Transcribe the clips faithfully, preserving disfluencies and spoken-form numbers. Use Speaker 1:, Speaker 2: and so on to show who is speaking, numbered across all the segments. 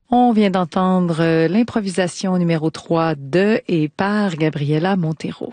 Speaker 1: On vient d'entendre euh, l'improvisation numéro trois de et par Gabriela Montero.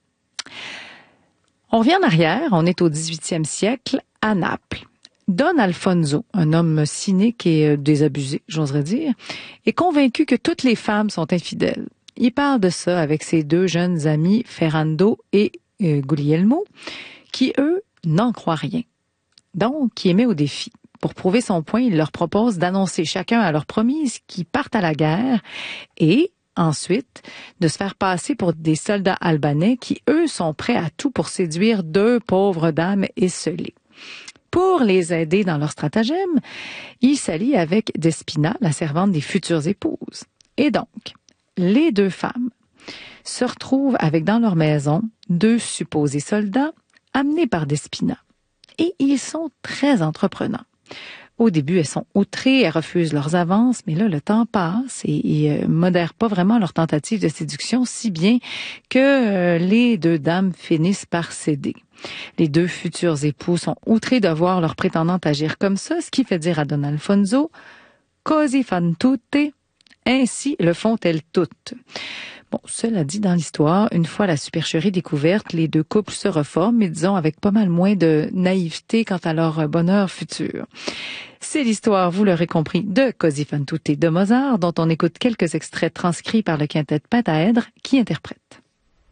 Speaker 1: On revient en arrière, on est au dix-huitième siècle, à Naples. Don Alfonso, un homme cynique et euh, désabusé, j'oserais dire, est convaincu que toutes les femmes sont infidèles. Il parle de ça avec ses deux jeunes amis, Ferrando et euh, Guglielmo, qui, eux, n'en croient rien. Donc, il les met au défi. Pour prouver son point, il leur propose d'annoncer chacun à leur promise qu'ils partent à la guerre et, ensuite, de se faire passer pour des soldats albanais qui, eux, sont prêts à tout pour séduire deux pauvres dames esseulées. Pour les aider dans leur stratagème, il s'allie avec Despina, la servante des futures épouses. Et donc, les deux femmes se retrouvent avec dans leur maison deux supposés soldats amenés par Despina. Et ils sont très entreprenants. Au début, elles sont outrées, elles refusent leurs avances, mais là, le temps passe et ils euh, modèrent pas vraiment leur tentative de séduction, si bien que euh, les deux dames finissent par céder. Les deux futurs époux sont outrés de voir leur prétendante agir comme ça, ce qui fait dire à Don Alfonso « Così fan tutte », ainsi le font-elles toutes. Bon, cela dit, dans l'histoire, une fois la supercherie découverte, les deux couples se reforment, mais disons avec pas mal moins de naïveté quant à leur bonheur futur. C'est l'histoire, vous l'aurez compris, de Così fan tutte de Mozart, dont on écoute quelques extraits transcrits par le quintet Pentaèdre qui interprète.